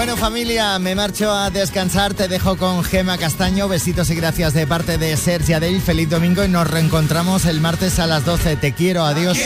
Bueno, familia, me marcho a descansar. Te dejo con Gema Castaño. Besitos y gracias de parte de Sergi Adell. Feliz domingo y nos reencontramos el martes a las 12. Te quiero, adiós.